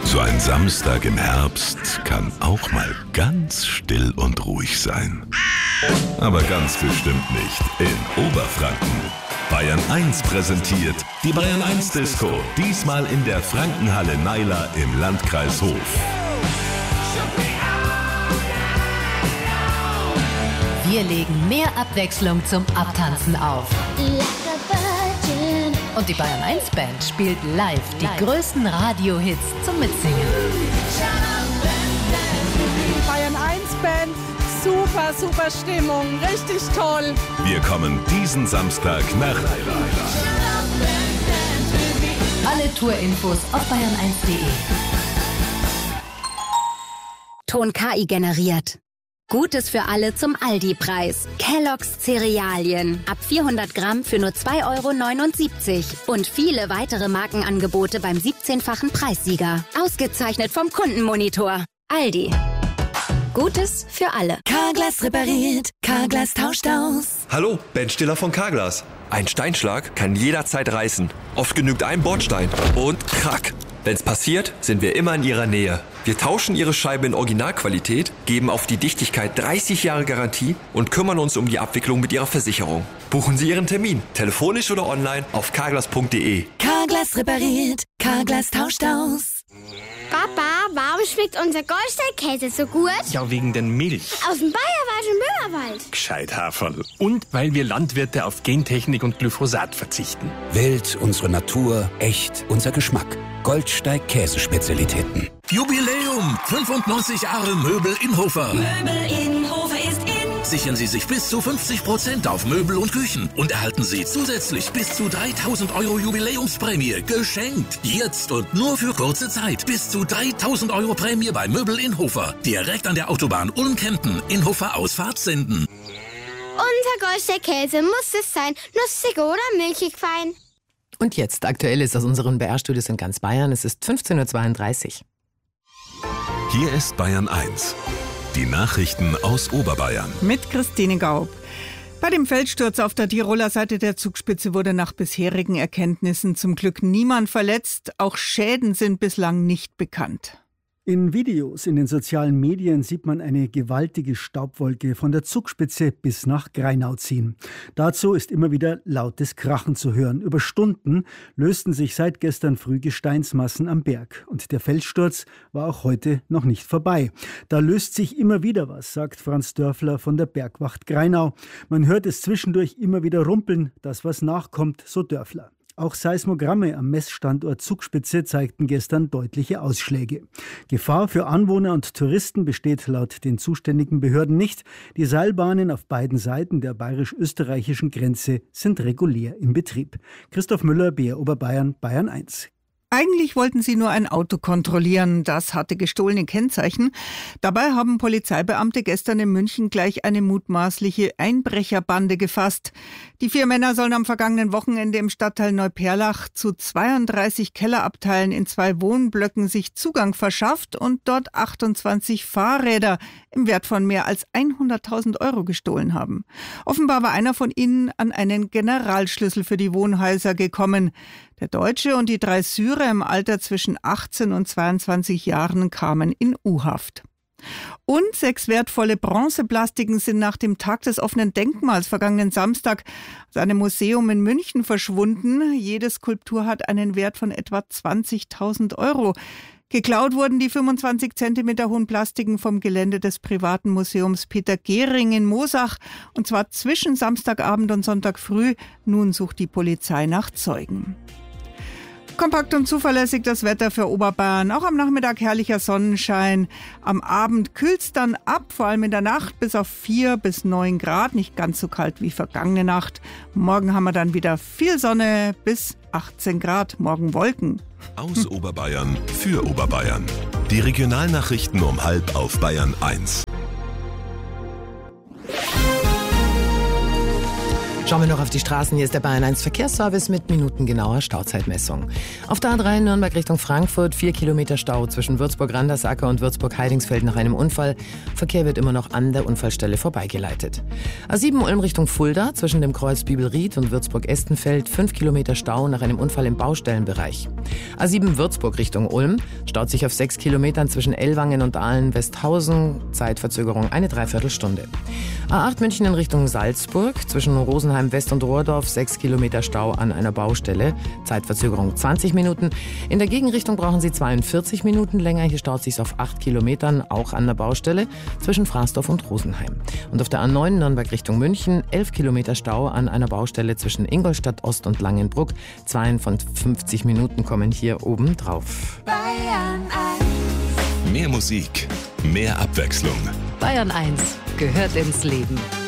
So ein Samstag im Herbst kann auch mal ganz still und ruhig sein. Aber ganz bestimmt nicht in Oberfranken. Bayern 1 präsentiert die Bayern 1 Disco. Diesmal in der Frankenhalle Naila im Landkreis Hof. Wir legen mehr Abwechslung zum Abtanzen auf. Und die Bayern 1 Band spielt live die größten Radiohits zum Mitsingen. Bayern 1 Band, super Stimmung, richtig toll. Wir kommen diesen Samstag nach Naila. Alle Tourinfos auf bayern1.de. Ton KI generiert. Gutes für alle zum Aldi-Preis. Kellogg's Cerealien. Ab 400 Gramm für nur 2,79 €. Und viele weitere Markenangebote beim 17-fachen Preissieger. Ausgezeichnet vom Kundenmonitor. Aldi. Gutes für alle. Carglass repariert. Carglass tauscht aus. Hallo, Ben Stiller von Carglass. Ein Steinschlag kann jederzeit reißen. Oft genügt ein Bordstein und krack. Wenn's passiert, sind wir immer in Ihrer Nähe. Wir tauschen Ihre Scheibe in Originalqualität, geben auf die Dichtigkeit 30 Jahre Garantie und kümmern uns um die Abwicklung mit Ihrer Versicherung. Buchen Sie Ihren Termin, telefonisch oder online auf carglass.de. Carglass repariert. Carglass tauscht aus. Papa, warum schmeckt unser Goldstein-Käse so gut? Ja, wegen den Milch. Aus dem Bayerwald und Böhmerwald. Gescheit, Haferl. Und weil wir Landwirte auf Gentechnik und Glyphosat verzichten. Wild, unsere Natur, echt, unser Geschmack. Goldsteig Käsespezialitäten. Jubiläum! 95 Jahre Möbel Inhofer. Möbel Inhofer ist in. Sichern Sie sich bis zu 50% auf Möbel und Küchen und erhalten Sie zusätzlich bis zu 3.000 € Jubiläumsprämie geschenkt. Jetzt und nur für kurze Zeit. Bis zu 3.000 € Prämie bei Möbel Inhofer. Direkt an der Autobahn Ulm-Kempten. Inhofer Ausfahrt Senden. Unser Goldstein-Käse muss es sein. Nussig oder milchig fein. Und jetzt Aktuelles aus unseren BR-Studios in ganz Bayern. Es ist 15:32 Uhr. Hier ist Bayern 1. Die Nachrichten aus Oberbayern. Mit Christine Gaub. Bei dem Felssturz auf der Tiroler Seite der Zugspitze wurde nach bisherigen Erkenntnissen zum Glück niemand verletzt. Auch Schäden sind bislang nicht bekannt. In Videos in den sozialen Medien sieht man eine gewaltige Staubwolke von der Zugspitze bis nach Greinau ziehen. Dazu ist immer wieder lautes Krachen zu hören. Über Stunden lösten sich seit gestern früh Gesteinsmassen am Berg. Und der Felssturz war auch heute noch nicht vorbei. Da löst sich immer wieder was, sagt Franz Dörfler von der Bergwacht Greinau. Man hört es zwischendurch immer wieder rumpeln, dass was nachkommt, so Dörfler. Auch Seismogramme am Messstandort Zugspitze zeigten gestern deutliche Ausschläge. Gefahr für Anwohner und Touristen besteht laut den zuständigen Behörden nicht. Die Seilbahnen auf beiden Seiten der bayerisch-österreichischen Grenze sind regulär im Betrieb. Christoph Müller, BR Oberbayern, Bayern 1. Eigentlich wollten sie nur ein Auto kontrollieren, das hatte gestohlene Kennzeichen. Dabei haben Polizeibeamte gestern in München gleich eine mutmaßliche Einbrecherbande gefasst. Die 4 Männer sollen am vergangenen Wochenende im Stadtteil Neuperlach zu 32 Kellerabteilen in 2 Wohnblöcken sich Zugang verschafft und dort 28 Fahrräder im Wert von mehr als 100.000 € gestohlen haben. Offenbar war einer von ihnen an einen Generalschlüssel für die Wohnhäuser gekommen. Der Deutsche und die 3 Syrer im Alter zwischen 18 und 22 Jahren kamen in U-Haft. Und 6 wertvolle Bronzeplastiken sind nach dem Tag des offenen Denkmals vergangenen Samstag aus einem Museum in München verschwunden. Jede Skulptur hat einen Wert von etwa 20.000 €. Geklaut wurden die 25 Zentimeter hohen Plastiken vom Gelände des privaten Museums Peter Gehring in Moosach, und zwar zwischen Samstagabend und Sonntag früh. Nun sucht die Polizei nach Zeugen. Kompakt und zuverlässig das Wetter für Oberbayern. Auch am Nachmittag herrlicher Sonnenschein. Am Abend kühlt's dann ab, vor allem in der Nacht bis auf 4 bis 9 Grad. Nicht ganz so kalt wie vergangene Nacht. Morgen haben wir dann wieder viel Sonne bis 18 Grad. Morgen Wolken. Aus Oberbayern für Oberbayern. Die Regionalnachrichten um 12:30 auf Bayern 1. Schauen wir noch auf die Straßen. Hier ist der Bayern 1 Verkehrsservice mit minutengenauer Stauzeitmessung. Auf der A3 Nürnberg Richtung Frankfurt 4 Kilometer Stau zwischen Würzburg-Randersacker und Würzburg-Heidingsfeld nach einem Unfall. Verkehr wird immer noch an der Unfallstelle vorbeigeleitet. A7 Ulm Richtung Fulda zwischen dem Kreuz Bibelried und Würzburg-Estenfeld 5 Kilometer Stau nach einem Unfall im Baustellenbereich. A7 Würzburg Richtung Ulm staut sich auf 6 Kilometern zwischen Ellwangen und Ahlen-Westhausen. Zeitverzögerung eine Dreiviertelstunde. A8 München in Richtung Salzburg zwischen Rosenheim West und Rohrdorf 6 Kilometer Stau an einer Baustelle. Zeitverzögerung 20 Minuten. In der Gegenrichtung brauchen Sie 42 Minuten länger. Hier staut sich auf 8 Kilometern, auch an der Baustelle zwischen Fraßdorf und Rosenheim. Und auf der A9 Nürnberg Richtung München 11 Kilometer Stau an einer Baustelle zwischen Ingolstadt Ost und Langenbruck. 52 Minuten kommen hier oben drauf. Bayern 1. Mehr Musik, mehr Abwechslung. Bayern 1 gehört ins Leben.